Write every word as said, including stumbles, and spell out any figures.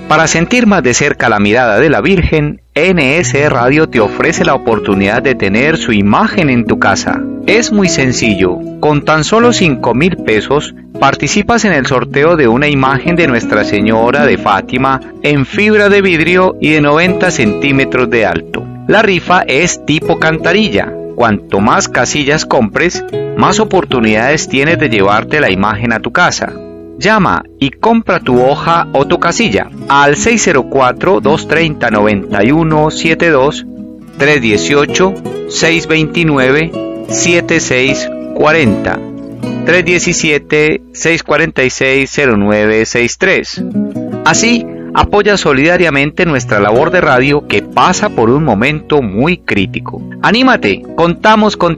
Para sentir más de cerca la mirada de la Virgen, N S Radio te ofrece la oportunidad de tener su imagen en tu casa. Es muy sencillo, con tan solo cinco mil pesos participas en el sorteo de una imagen de Nuestra Señora de Fátima en fibra de vidrio y de noventa centímetros de alto. La rifa es tipo cantarilla. Cuanto más casillas compres, más oportunidades tienes de llevarte la imagen a tu casa. Llama y compra tu hoja o tu casilla al seis cero cuatro, dos tres cero, nueve uno siete dos, tres uno ocho, seis dos nueve, siete seis cuatro cero, tres uno siete, seis cuatro seis, cero nueve seis tres. Así, apoya solidariamente nuestra labor de radio que pasa por un momento muy crítico. ¡Anímate! ¡Contamos con